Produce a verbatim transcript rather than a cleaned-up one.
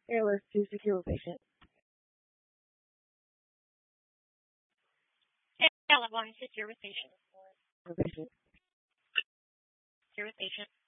Airless to secure patient. L one, secure with patient. Patient. Secure with patient.